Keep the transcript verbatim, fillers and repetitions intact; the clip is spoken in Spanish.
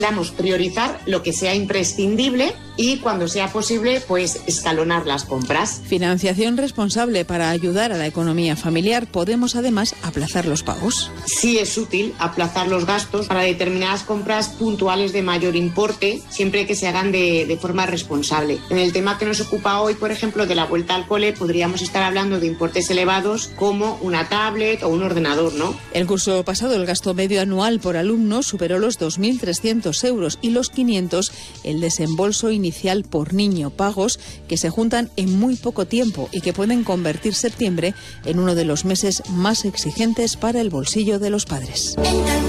Damos priorizar lo que sea imprescindible y cuando sea posible, pues escalonar las compras. Financiación responsable para ayudar a la economía familiar. Podemos además aplazar los pagos. Sí es útil aplazar los gastos para determinadas compras puntuales de mayor importe, siempre que se hagan de, de forma responsable. En el tema que nos ocupa hoy, por ejemplo, de la vuelta al cole, podríamos estar hablando de importes elevados como una tablet o un ordenador, ¿no? El curso pasado el gasto medio anual por alumno superó los dos mil trescientos euros y los quinientos el desembolso inicial por niño, pagos que se juntan en muy poco tiempo y que pueden convertir septiembre en uno de los meses más exigentes para el bolsillo de los padres.